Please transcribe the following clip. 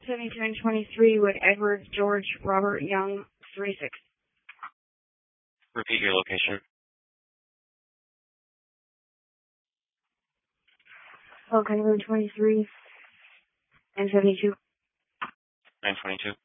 72 and 23 with Edward George Robert Young 36. Repeat your location. Okay, 23 and 72. 922.